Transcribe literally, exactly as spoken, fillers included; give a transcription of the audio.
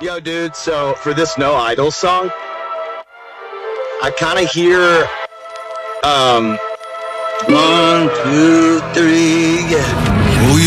Yo, dude, so for this No Idol song, I kind of hear, um, one, two, three, yeah. Oh,